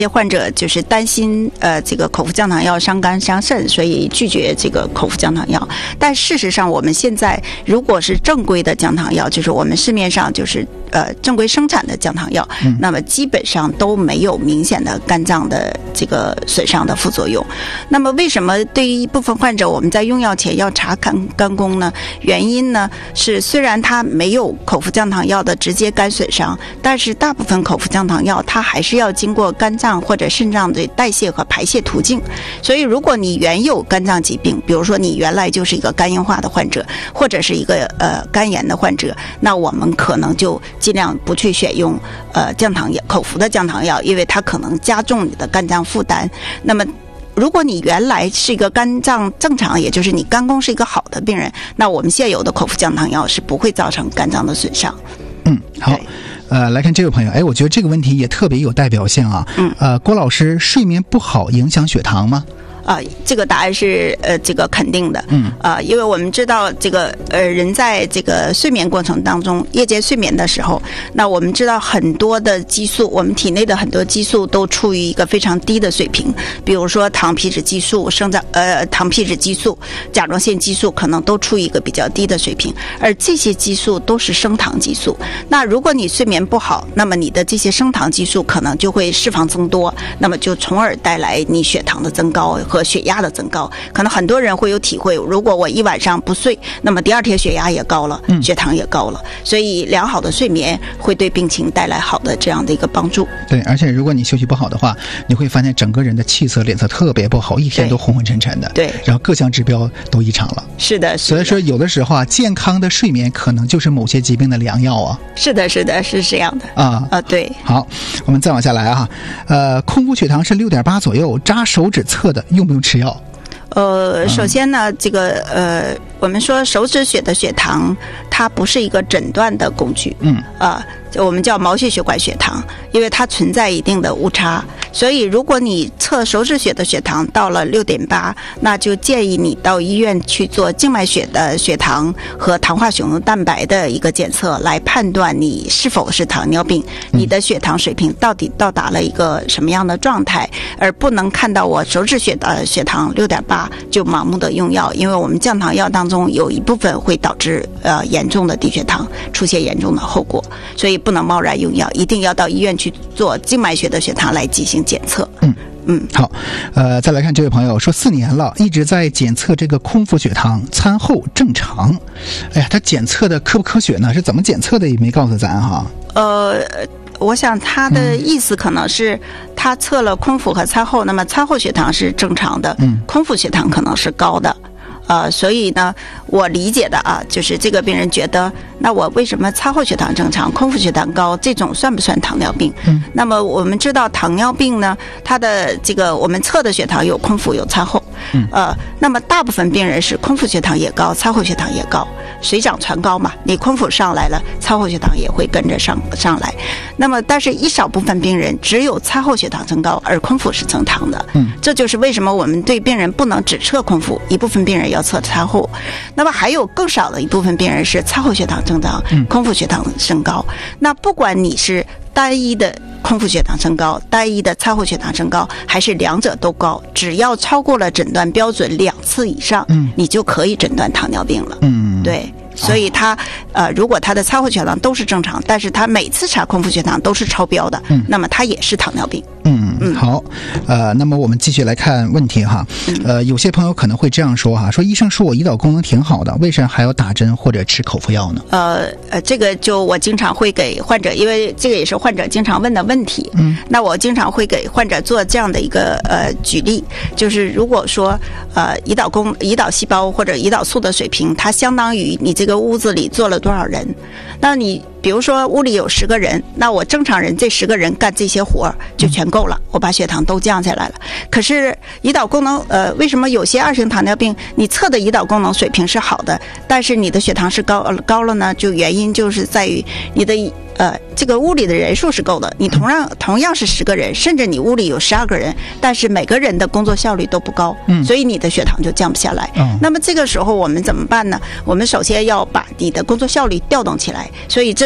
些患者就是担心这个口服降糖药伤肝伤肾，所以拒绝这个口服降糖药。但事实上，我们现在如果是正规的降糖药，就是我们市面上就是正规生产的降糖药，那么基本上都没有明显的肝脏的这个损伤的副作用。那么为什么对于一部分患者我们在用药前要查肝功呢？原因呢是虽然它没有口服降糖药的直接肝损伤，但是大部分口服降糖药它还是要经过肝脏或者肾脏的代谢和排泄途径。所以如果你原有肝脏疾病，比如说你原来就是一个肝硬化的患者，或者是一个肝炎的患者，那我们可能就尽量不去选用降糖药口服的降糖药，因为它可能加重你的肝脏负担。那么如果你原来是一个肝脏正常，也就是你肝功是一个好的病人，那我们现有的口服降糖药是不会造成肝脏的损伤。 好。来看这位朋友，我觉得这个问题也特别有代表性啊。郭老师，睡眠不好影响血糖吗？ 这个答案是这个肯定的。因为我们知道这个人在这个睡眠过程当中，夜间睡眠的时候，那我们知道很多的激素，我们体内的很多激素都处于一个非常低的水平，比如说糖皮质激素、糖皮质激素、甲状腺激素可能都处于一个比较低的水平，而这些激素都是升糖激素。那如果你睡眠不好，那么你的这些升糖激素可能就会释放增多，那么就从而带来你血糖的增高和血压的增高。可能很多人会有体会，如果我一晚上不睡，那么第二天血压也高了，血糖也高了。所以良好的睡眠会对病情带来好的这样的一个帮助。 对，而且如果你休息不好的话，你会发现整个人的气色脸色特别不好，一天都昏昏沉沉的。 对， 然后各项指标都异常了。 是的， 所以说有的时候健康的睡眠可能就是某些疾病的良药啊。 是的，是这样的对。 好，我们再往下来空腹血糖是6.8左右，扎手指测的，用不用吃药？ 首先呢，这个我们说手指血的血糖，它不是一个诊断的工具。我们叫毛细血管血糖，因为它存在一定的误差。所以如果你测手指血的血糖到了6.8，那就建议你到医院去做静脉血的血糖和糖化血红蛋白的一个检测，来判断你是否是糖尿病，你的血糖水平到底到达了一个什么样的状态，而不能看到我手指血的血糖6.8就盲目的用药。因为我们降糖药当中有一部分会导致严重的低血糖，出现严重的后果，所以不能贸然用药，一定要到医院去做静脉血的血糖来进行检测。 好，再来看这位朋友说，4年了，一直在检测这个空腹血糖，餐后正常。他检测的科不科学呢？是怎么检测的也没告诉咱哈。 我想他的意思可能是他测了空腹和餐后，那么餐后血糖是正常的，空腹血糖可能是高的。所以呢，我理解的就是这个病人觉得，那我为什么餐后血糖正常，空腹血糖高，这种算不算糖尿病？那么我们知道糖尿病呢，它的这个我们测的血糖有空腹有餐后，那么大部分病人是空腹血糖也高，餐后血糖也高，水涨船高嘛，你空腹上来了，餐后血糖也会跟着上来。那么但是一少部分病人只有餐后血糖增高，而空腹是正常的。这就是为什么我们对病人不能只测空腹，一部分病人要测餐后。那么还有更少的一部分病人是餐后血糖增长，空腹血糖升高。那不管你是单一的空腹血糖升高，单一的餐后血糖升高，还是两者都高，只要超过了诊断标准2次以上，你就可以诊断糖尿病了。对。所以他如果他的餐后血糖都是正常，但是他每次查空腹血糖都是超标的，那么他也是糖尿病。 好，那么我们继续来看问题哈。有些朋友可能会这样说哈，说医生说我胰岛功能挺好的，为什么还要打针或者吃口服药呢？ 这个就我经常会给患者，因为这个也是患者经常问的问题。那我经常会给患者做这样的一个举例，就是如果说胰岛细胞或者胰岛素的水平，它相当于你这个屋子里坐了多少人，那你比如说屋里有10个人，那我正常人这10个人干这些活就全够了，我把血糖都降下来了。可是胰岛功能为什么有些2型糖尿病你测的胰岛功能水平是好的，但是你的血糖是高了呢？就原因就是在于你的这个屋里的人数是够的，你同样是10个人，甚至你屋里有12个人，但是每个人的工作效率都不高，所以你的血糖就降不下来。那么这个时候我们怎么办呢？我们首先要把你的工作效率调动起来，所以这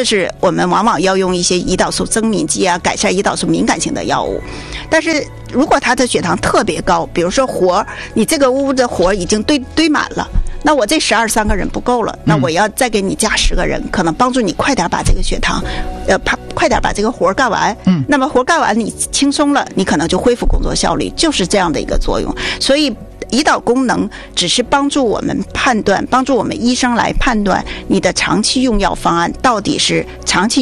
是我们往往要用一些胰岛素增敏剂啊，改善胰岛素敏感性的药物。但是如果他的血糖特别高，比如说你这个屋的活已经堆满了，那我这13个人不够了，那我要再给你加10个人，可能帮助你快点把这个血糖，快点把这个活干完。那么活干完你轻松了，你可能就恢复工作效率，就是这样的一个作用。所以胰岛功能只是帮助我们判断，帮助我们医生来判断你的长期用药方案到底是长期